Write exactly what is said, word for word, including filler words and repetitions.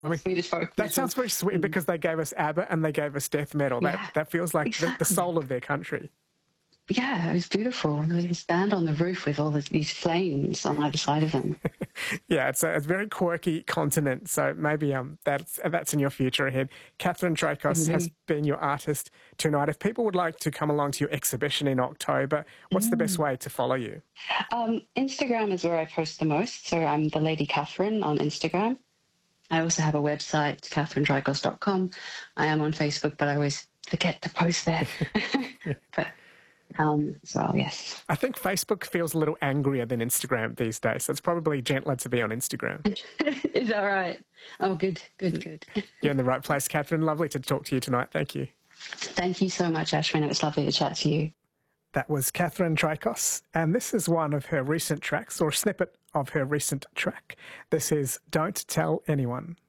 I mean, Swedish folk that metal. sounds very sweet Mm. because they gave us ABBA and they gave us death metal. Yeah, That that feels like the, the exactly. soul of their country. Yeah, it was beautiful. And they stand on the roof with all the, these flames on either side of them. Yeah, it's a, it's a very quirky continent, so maybe um that's that's in your future ahead. Catherine Drakos has been your artist tonight. If people would like to come along to your exhibition in October, what's the best way to follow you? Um, Instagram is where I post the most, so I'm the Lady Catherine on Instagram. I also have a website, catherine drykos dot com. I am on Facebook, but I always forget to post there. but, um, so, yes. I think Facebook feels a little angrier than Instagram these days, so it's probably gentler to be on Instagram. Is that right? Oh, good, good, good. You're in the right place, Catherine. Lovely to talk to you tonight. Thank you. Thank you so much, Ashwin. It was lovely to chat to you. That was Catherine Drakos, and this is one of her recent tracks, or a snippet of her recent track. This is Don't Tell Anyone.